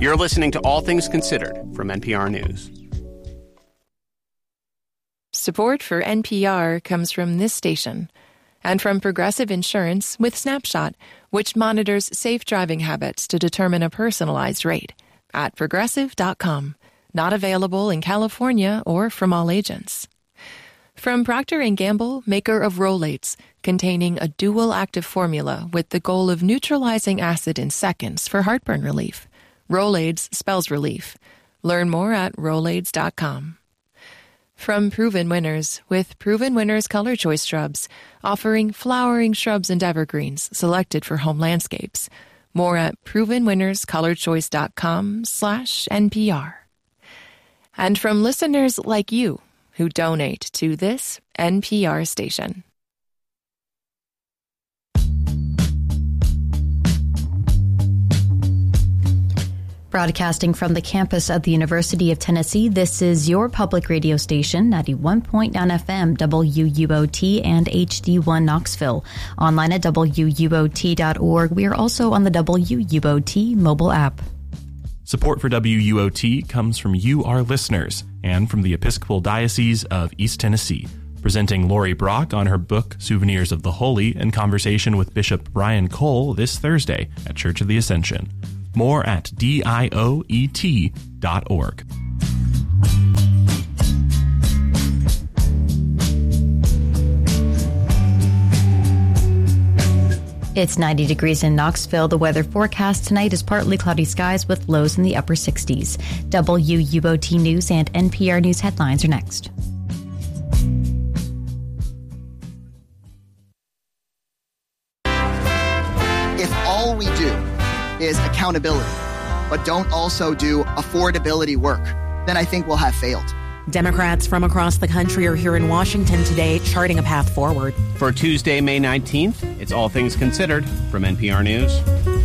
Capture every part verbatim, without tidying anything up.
You're listening to All Things Considered from N P R News. Support for N P R comes from this station and from Progressive Insurance with Snapshot, which monitors safe driving habits to determine a personalized rate at progressive dot com. Not available in California or from all agents. From Procter and Gamble, maker of Rolaids, containing a dual active formula with the goal of neutralizing acid in seconds for heartburn relief. Rolaids spells relief. Learn more at rolaids dot com. From Proven Winners, with Proven Winners Color Choice Shrubs, offering flowering shrubs and evergreens selected for home landscapes. More at proven winners color choice dot com slash N P R. And from listeners like you, who donate to this N P R station. Broadcasting from the campus of the University of Tennessee, this is your public radio station, ninety-one point nine F M, W U O T, and H D one Knoxville. Online at W U O T dot org. We are also on the W U O T mobile app. Support for W U O T comes from you, our listeners, and from the Episcopal Diocese of East Tennessee. Presenting Lori Brock on her book, Souvenirs of the Holy, in conversation with Bishop Brian Cole this Thursday at Church of the Ascension. More at D I O E T dot org. It's ninety degrees in Knoxville. The weather forecast tonight is partly cloudy skies with lows in the upper sixties. W U O T News and N P R News headlines are next. If all we do is accountability, but don't also do affordability work, then I think we'll have failed. Democrats from across the country are here in Washington today charting a path forward. For Tuesday, May nineteenth, it's All Things Considered from N P R News.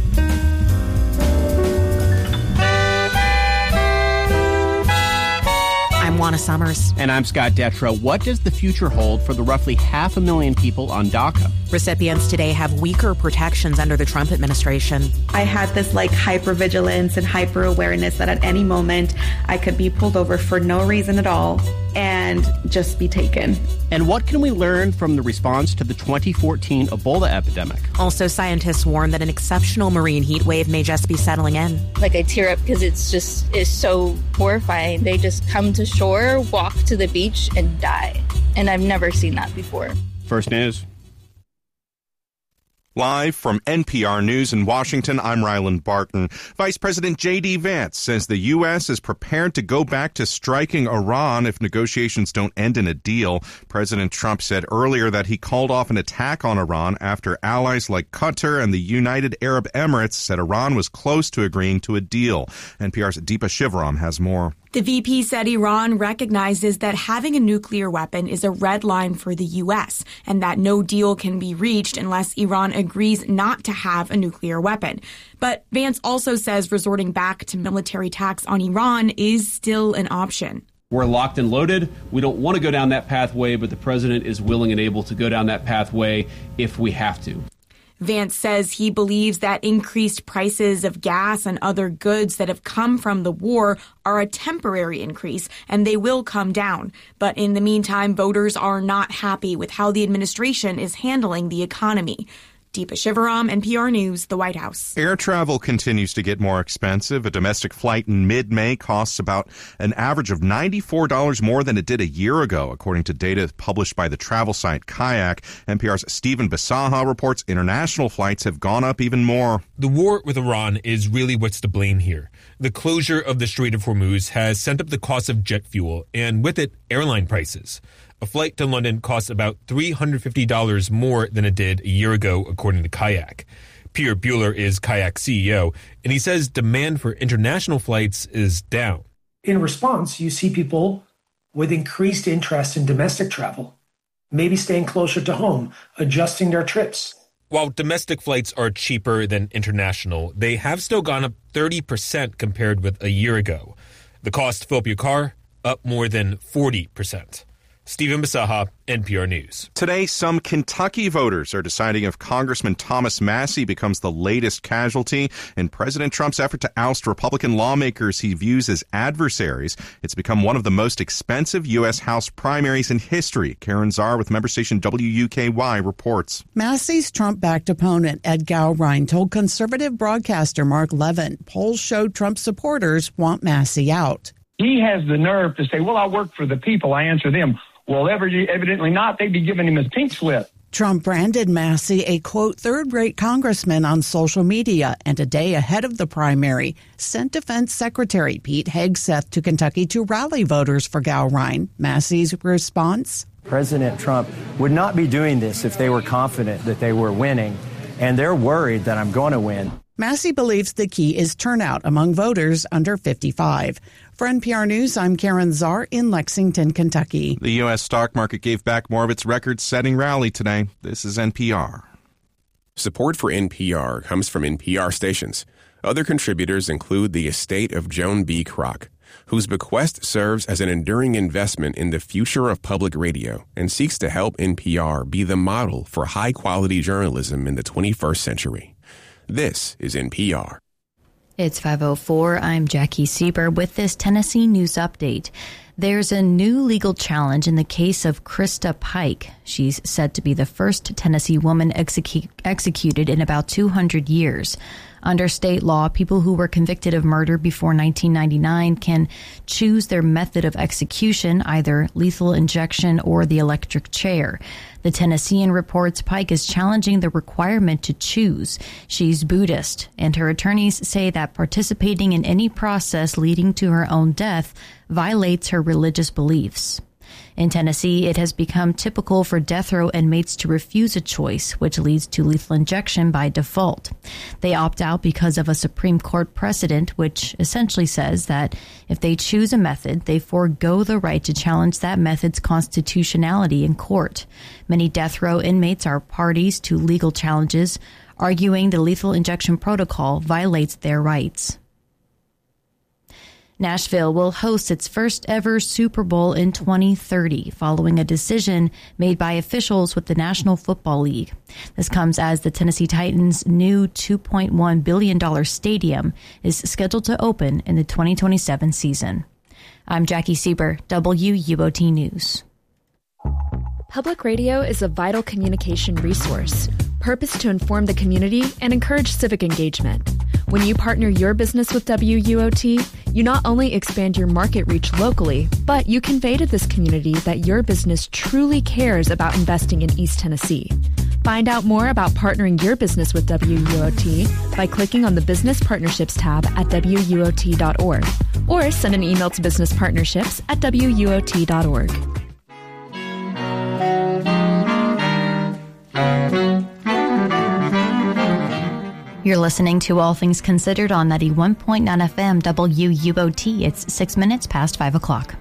I'm Juana Summers. And I'm Scott Detrow. What does the future hold for the roughly half a million people on DACA? Recipients today have weaker protections under the Trump administration. I had this like hypervigilance and hyper awareness that at any moment I could be pulled over for no reason at all and just be taken. And what can we learn from the response to the twenty fourteen Ebola epidemic? Also, scientists warn that an exceptional marine heat wave may just be settling in. Like, I tear up because it's just is so horrifying. They just come to shore, walk to the beach, and die. And I've never seen that before. First News. Live from N P R News in Washington, I'm Ryland Barton. Vice President J D. Vance says the U S is prepared to go back to striking Iran if negotiations don't end in a deal. President Trump said earlier that he called off an attack on Iran after allies like Qatar and the United Arab Emirates said Iran was close to agreeing to a deal. N P R's Deepa Shivaram has more. The V P said Iran recognizes that having a nuclear weapon is a red line for the U S and that no deal can be reached unless Iran agrees not to have a nuclear weapon. But Vance also says resorting back to military attacks on Iran is still an option. We're locked and loaded. We don't want to go down that pathway, but the president is willing and able to go down that pathway if we have to. Vance says he believes that increased prices of gas and other goods that have come from the war are a temporary increase, and they will come down. But in the meantime, voters are not happy with how the administration is handling the economy. Deepa Shivaram, N P R News, the White House. Air travel continues to get more expensive. A domestic flight in mid-May costs about an average of ninety-four dollars more than it did a year ago, according to data published by the travel site Kayak. N P R's Stephen Bisaha reports international flights have gone up even more. The war with Iran is really what's to blame here. The closure of the Strait of Hormuz has sent up the cost of jet fuel, and with it, airline prices. A flight to London costs about three hundred fifty dollars more than it did a year ago, according to Kayak. Pierre Bueller is Kayak's C E O, and he says demand for international flights is down. In response, you see people with increased interest in domestic travel, maybe staying closer to home, adjusting their trips. While domestic flights are cheaper than international, they have still gone up thirty percent compared with a year ago. The cost to fill up your car, up more than forty percent. Stephen Masaha, N P R News. Today, some Kentucky voters are deciding if Congressman Thomas Massie becomes the latest casualty in President Trump's effort to oust Republican lawmakers he views as adversaries. It's become one of the most expensive U S. House primaries in history. Karen Czar with member station W U K Y reports. Massie's Trump-backed opponent, Ed Gowrine, told conservative broadcaster Mark Levin polls showed Trump supporters want Massie out. He has the nerve to say, well, I work for the people, I answer them. Well, evidently not. They'd be giving him his pink slip. Trump branded Massie a, quote, third-rate congressman on social media, and a day ahead of the primary, sent Defense Secretary Pete Hegseth to Kentucky to rally voters for Gowrine. Massie's response? President Trump would not be doing this if they were confident that they were winning, and they're worried that I'm going to win. Massie believes the key is turnout among voters under fifty-five. For N P R News, I'm Karen Czar in Lexington, Kentucky. The U S stock market gave back more of its record-setting rally today. This is N P R. Support for N P R comes from N P R stations. Other contributors include the estate of Joan B. Kroc, whose bequest serves as an enduring investment in the future of public radio and seeks to help N P R be the model for high-quality journalism in the twenty-first century. This is N P R. It's five oh four. I'm Jackie Sieber with this Tennessee news update. There's a new legal challenge in the case of Krista Pike. She's said to be the first Tennessee woman execu- executed in about two hundred years. Under state law, people who were convicted of murder before nineteen ninety-nine can choose their method of execution, either lethal injection or the electric chair. The Tennessean reports Pike is challenging the requirement to choose. She's Buddhist, and her attorneys say that participating in any process leading to her own death violates her religious beliefs. In Tennessee, it has become typical for death row inmates to refuse a choice, which leads to lethal injection by default. They opt out because of a Supreme Court precedent, which essentially says that if they choose a method, they forego the right to challenge that method's constitutionality in court. Many death row inmates are parties to legal challenges, arguing the lethal injection protocol violates their rights. Nashville will host its first ever Super Bowl in twenty thirty, following a decision made by officials with the National Football League. This comes as the Tennessee Titans' new two point one billion dollars stadium is scheduled to open in the twenty twenty-seven season. I'm Jackie Sieber, W U O T News. Public radio is a vital communication resource, purposed to inform the community and encourage civic engagement. When you partner your business with W U O T, you not only expand your market reach locally, but you convey to this community that your business truly cares about investing in East Tennessee. Find out more about partnering your business with W U O T by clicking on the Business Partnerships tab at W U O T dot org, or send an email to business partnerships at W U O T dot org. You're listening to All Things Considered on ninety-one point nine F M W U O T. It's six minutes past five o'clock.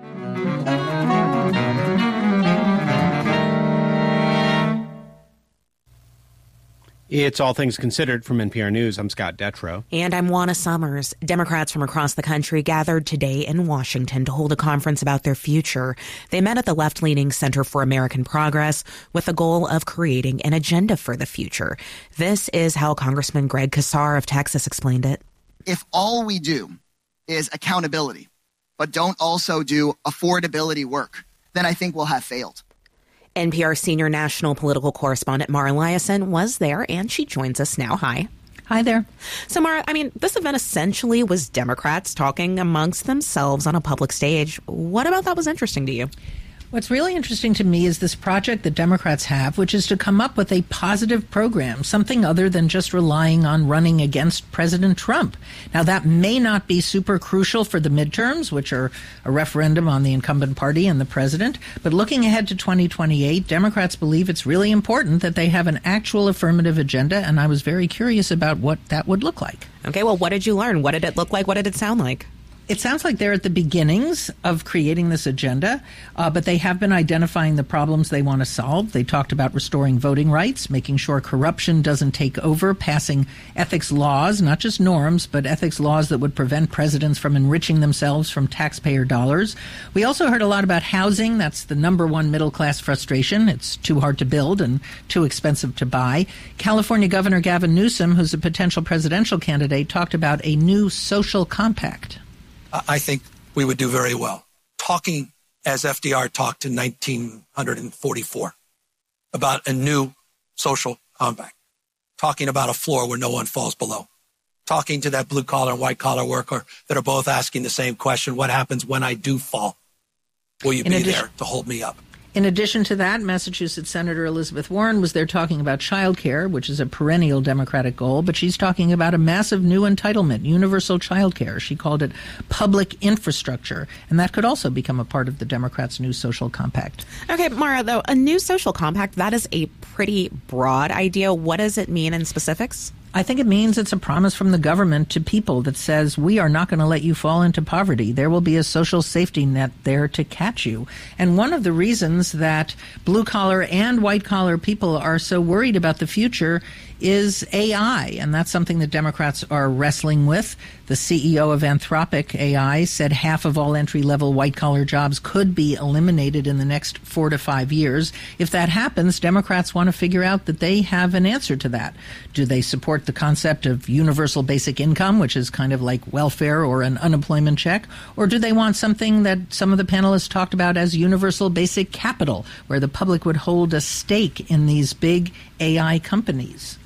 It's All Things Considered from N P R News. I'm Scott Detrow. And I'm Juana Summers. Democrats from across the country gathered today in Washington to hold a conference about their future. They met at the left-leaning Center for American Progress with the goal of creating an agenda for the future. This is how Congressman Greg Casar of Texas explained it. If all we do is accountability, but don't also do affordability work, then I think we'll have failed. N P R senior national political correspondent Mara Liasson was there, and she joins us now. Hi. Hi there. So, Mara, I mean, this event essentially was Democrats talking amongst themselves on a public stage. What about that was interesting to you? What's really interesting to me is this project that Democrats have, which is to come up with a positive program, something other than just relying on running against President Trump. Now, that may not be super crucial for the midterms, which are a referendum on the incumbent party and the president. But looking ahead to twenty twenty-eight, Democrats believe it's really important that they have an actual affirmative agenda. And I was very curious about what that would look like. Okay, well, what did you learn? What did it look like? What did it sound like? It sounds like they're at the beginnings of creating this agenda, uh, but they have been identifying the problems they want to solve. They talked about restoring voting rights, making sure corruption doesn't take over, passing ethics laws, not just norms, but ethics laws that would prevent presidents from enriching themselves from taxpayer dollars. We also heard a lot about housing. That's the number one middle-class frustration. It's too hard to build and too expensive to buy. California Governor Gavin Newsom, who's a potential presidential candidate, talked about a new social compact. I think we would do very well. Talking as F D R talked in nineteen forty-four about a new social compact. Talking about a floor where no one falls below. Talking to that blue collar and white collar worker that are both asking the same question, what happens when I do fall? Will you In be addition- there to hold me up? In addition to that, Massachusetts Senator Elizabeth Warren was there talking about child care, which is a perennial Democratic goal, but she's talking about a massive new entitlement, universal child care. She called it public infrastructure, and that could also become a part of the Democrats' new social compact. Okay, Mara, though, a new social compact, that is a pretty broad idea. What does it mean in specifics? I think it means it's a promise from the government to people that says, we are not going to let you fall into poverty. There will be a social safety net there to catch you. And one of the reasons that blue-collar and white-collar people are so worried about the future is A I, and that's something that Democrats are wrestling with. The C E O of Anthropic A I said half of all entry-level white-collar jobs could be eliminated in the next four to five years. If that happens, Democrats want to figure out that they have an answer to that. Do they support the concept of universal basic income, which is kind of like welfare or an unemployment check, or do they want something that some of the panelists talked about as universal basic capital, where the public would hold a stake in these big A I companies?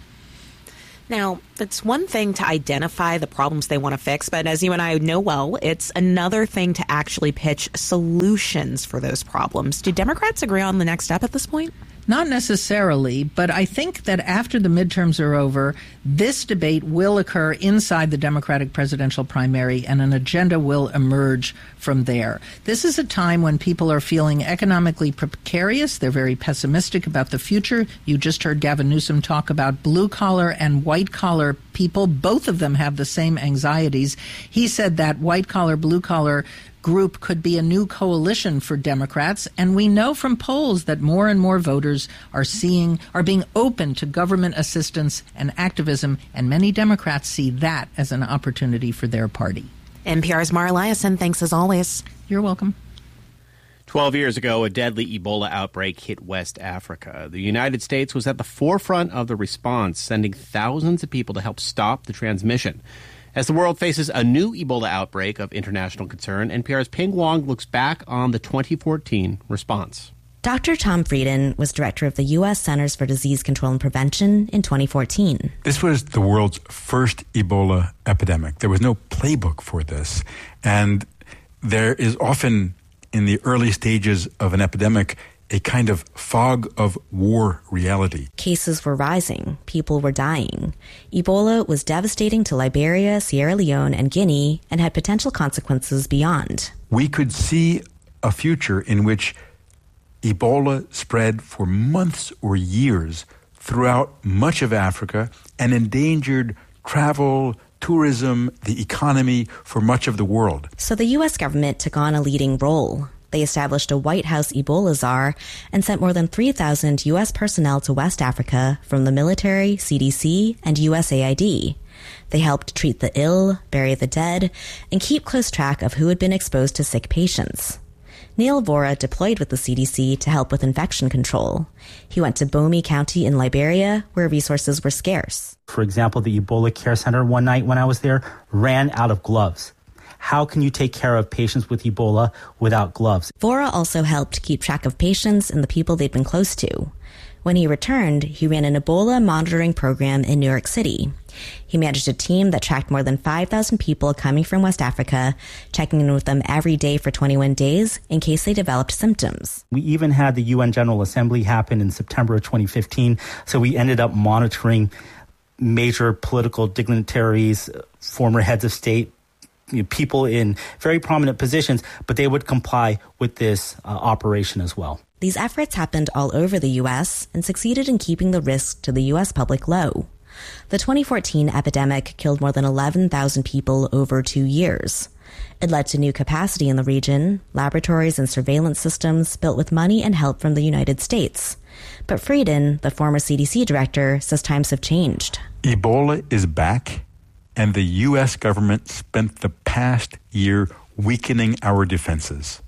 Now, it's one thing to identify the problems they want to fix, but as you and I know well, it's another thing to actually pitch solutions for those problems. Do Democrats agree on the next step at this point? Not necessarily, but I think that after the midterms are over, this debate will occur inside the Democratic presidential primary, and an agenda will emerge from there. This is a time when people are feeling economically precarious. They're very pessimistic about the future. You just heard Gavin Newsom talk about blue-collar and white-collar people. Both of them have the same anxieties. He said that white-collar, blue-collar group could be a new coalition for Democrats, and we know from polls that more and more voters are seeing are being open to government assistance and activism, and many Democrats see that as an opportunity for their party. N P R's Mara Liasson, thanks as always. You're welcome. Twelve years ago, a deadly Ebola outbreak hit West Africa. The United States was at the forefront of the response, sending thousands of people to help stop the transmission. As the world faces a new Ebola outbreak of international concern, N P R's Ping Wong looks back on the twenty fourteen response. Doctor Tom Frieden was director of the U S Centers for Disease Control and Prevention in twenty fourteen. This was the world's first Ebola epidemic. There was no playbook for this. And there is often, in the early stages of an epidemic, a kind of fog of war reality. Cases were rising. People were dying. Ebola was devastating to Liberia, Sierra Leone, and Guinea, and had potential consequences beyond. We could see a future in which Ebola spread for months or years throughout much of Africa and endangered travel, tourism, the economy for much of the world. So the U S government took on a leading role. They established a White House Ebola czar and sent more than three thousand U S personnel to West Africa from the military, C D C, and U S A I D. They helped treat the ill, bury the dead, and keep close track of who had been exposed to sick patients. Neil Vora deployed with the C D C to help with infection control. He went to Bomi County in Liberia, where resources were scarce. For example, the Ebola Care Center one night when I was there ran out of gloves. How can you take care of patients with Ebola without gloves? Vora also helped keep track of patients and the people they'd been close to. When he returned, he ran an Ebola monitoring program in New York City. He managed a team that tracked more than five thousand people coming from West Africa, checking in with them every day for twenty-one days in case they developed symptoms. We even had the U N General Assembly happen in September of twenty fifteen, so we ended up monitoring major political dignitaries, former heads of state, you know, people in very prominent positions, but they would comply with this uh, operation as well. These efforts happened all over the U S and succeeded in keeping the risk to the U S public low. The twenty fourteen epidemic killed more than eleven thousand people over two years. It led to new capacity in the region, laboratories and surveillance systems built with money and help from the United States. But Frieden, the former C D C director, says times have changed. Ebola is back, and the U S government spent the past year weakening our defenses.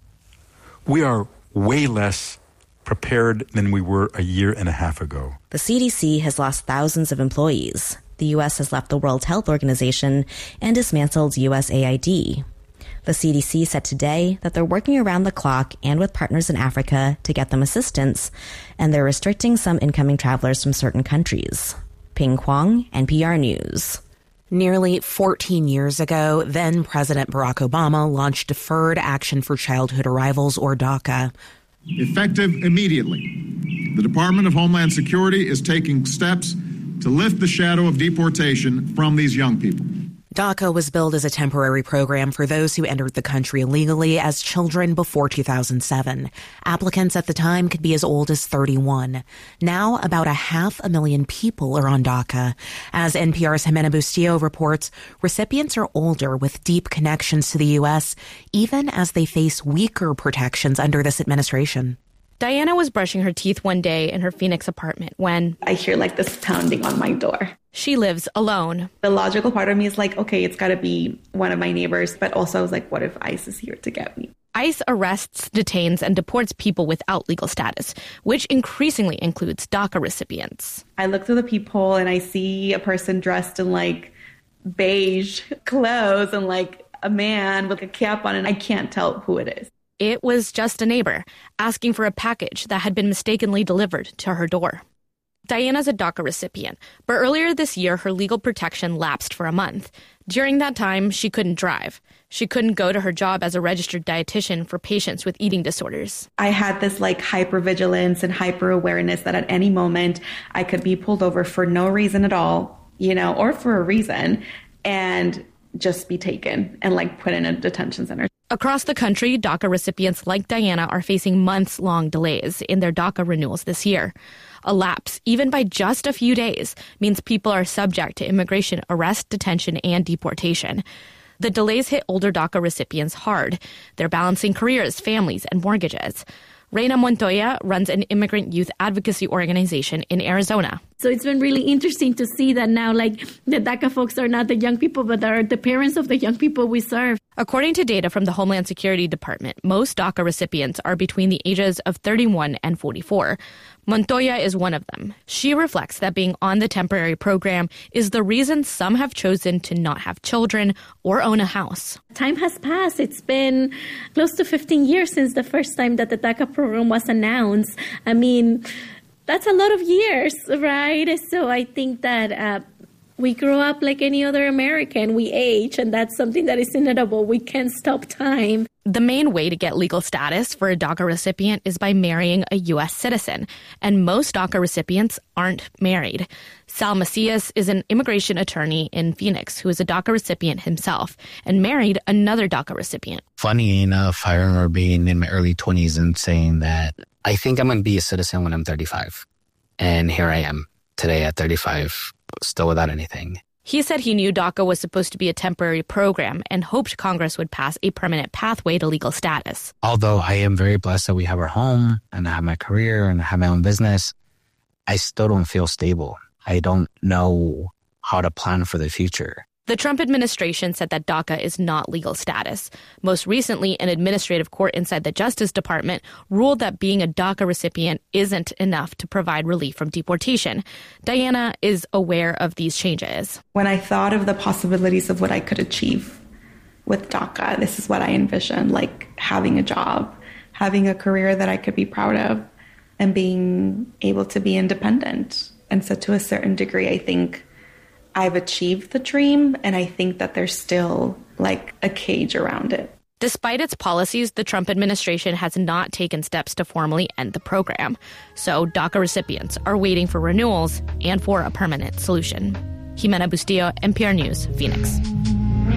We are way less prepared than we were a year and a half ago. The C D C has lost thousands of employees. The U S has left the World Health Organization and dismantled U S A I D. The C D C said today that they're working around the clock and with partners in Africa to get them assistance, and they're restricting some incoming travelers from certain countries. Ping Kwong, N P R News. Nearly fourteen years ago, then President Barack Obama launched Deferred Action for Childhood Arrivals, or DACA. Effective immediately, the Department of Homeland Security is taking steps to lift the shadow of deportation from these young people. DACA was billed as a temporary program for those who entered the country illegally as children before two thousand seven. Applicants at the time could be as old as thirty-one. Now, about a half a million people are on DACA. As N P R's Jimena Bustillo reports, recipients are older with deep connections to the U S, even as they face weaker protections under this administration. Diana was brushing her teeth one day in her Phoenix apartment when I hear like this pounding on my door. She lives alone. The logical part of me is like, okay, it's got to be one of my neighbors. But also I was like, what if ICE is here to get me? ICE arrests, detains, and deports people without legal status, which increasingly includes DACA recipients. I look through the peephole and I see a person dressed in like beige clothes and like a man with a cap on, and I can't tell who it is. It was just a neighbor asking for a package that had been mistakenly delivered to her door. Diana's a DACA recipient, but earlier this year, her legal protection lapsed for a month. During that time, she couldn't drive. She couldn't go to her job as a registered dietitian for patients with eating disorders. I had this like hypervigilance and hyper awareness that at any moment I could be pulled over for no reason at all, you know, or for a reason, and just be taken and like put in a detention center. Across the country, DACA recipients like Diana are facing months-long delays in their DACA renewals this year. A lapse, even by just a few days, means people are subject to immigration arrest, detention, and deportation. The delays hit older DACA recipients hard. They're balancing careers, families, and mortgages. Reina Montoya runs an immigrant youth advocacy organization in Arizona. So it's been really interesting to see that now, like, the DACA folks are not the young people, but are the parents of the young people we serve. According to data from the Homeland Security Department, most DACA recipients are between the ages of thirty-one and forty-four. Montoya is one of them. She reflects that being on the temporary program is the reason some have chosen to not have children or own a house. Time has passed. It's been close to fifteen years since the first time that the DACA program was announced. I mean, that's a lot of years, right? So I think that uh, we grow up like any other American. We age, and that's something that is inevitable. We can't stop time. The main way to get legal status for a DACA recipient is by marrying a U S citizen, and most DACA recipients aren't married. Sal Macias is an immigration attorney in Phoenix who is a DACA recipient himself and married another DACA recipient. Funny enough, I remember being in my early twenties and saying that I think I'm going to be a citizen when I'm thirty-five. And here I am today at thirty-five, still without anything. He said he knew DACA was supposed to be a temporary program and hoped Congress would pass a permanent pathway to legal status. Although I am very blessed that we have our home and I have my career and I have my own business, I still don't feel stable. I don't know how to plan for the future. The Trump administration said that DACA is not legal status. Most recently, an administrative court inside the Justice Department ruled that being a DACA recipient isn't enough to provide relief from deportation. Diana is aware of these changes. When I thought of the possibilities of what I could achieve with DACA, this is what I envisioned, like having a job, having a career that I could be proud of, and being able to be independent. And so to a certain degree, I think I've achieved the dream, and I think that there's still like a cage around it. Despite its policies, the Trump administration has not taken steps to formally end the program. So DACA recipients are waiting for renewals and for a permanent solution. Jimena Bustillo, N P R News, Phoenix.